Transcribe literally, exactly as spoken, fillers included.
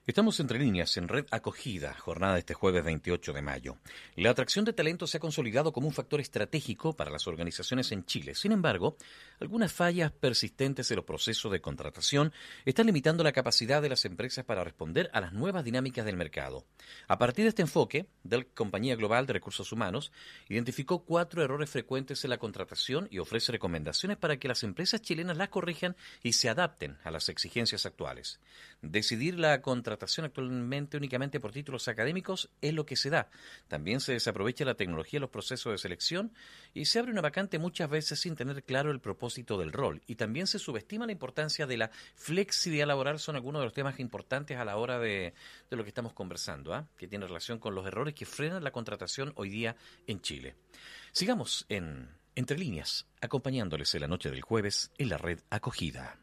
Estamos entre líneas en Red Acogida, jornada de este jueves veintiocho de mayo. La atracción de talento se ha consolidado como un factor estratégico para las organizaciones en Chile. Sin embargo, algunas fallas persistentes en los procesos de contratación están limitando la capacidad de las empresas para responder a las nuevas dinámicas del mercado. A partir de este enfoque, Dell, Compañía Global de Recursos Humanos, identificó cuatro errores frecuentes en la contratación y ofrece recomendaciones para que las empresas chilenas las corrijan y se adapten a las exigencias actuales. Decidir la contratación actualmente únicamente por títulos académicos es lo que se da. También se desaprovecha la tecnología en los procesos de selección y se abre una vacante muchas veces sin tener claro el propósito del rol. Y también se subestima la importancia de la flexibilidad laboral. Son algunos de los temas importantes a la hora de, de lo que estamos conversando, ¿eh? que tiene relación con los errores que frenan la contratación hoy día en Chile. Sigamos en Entre Líneas, acompañándoles en la noche del jueves en la Red Acogida.